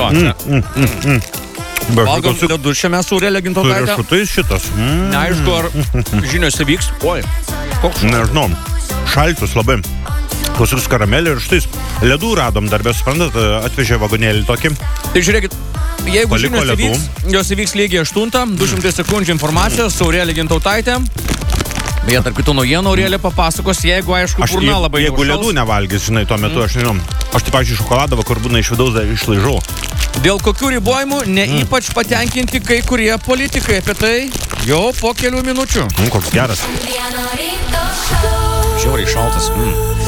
Valgom ledus šiame Aurelija Gintautaitė. Tu riešutais šitas. Neaišku, ar žinios įvyks. Oi, koks Nežinau, šaltus labai. Klausius karamelį ir štais. Ledų radom darbę, suprantat, atvežė vagonėlį tokį. Tai žiūrėkit, jeigu Paliko žinios ledų. įvyks, jos įvyks lygiai 8, 200 sekundžių informacijos, Aurelija Gintautaitė. Beje, tarp kitų naujienų Aurelija papasakos, jeigu aišku, burna labai jeigu jau ledų šals. nevalgys, žinai, tuo metu, aš nežinau. Aš taip, pavyzdžiui, šokoladą vakar būna iš vidaus dar išlaižau. Dėl kokių ribojimų ne ypač patenkinti kai kurie politikai. Apie tai jau po kelių minučių. Koks geras. Žiauriai šaltas.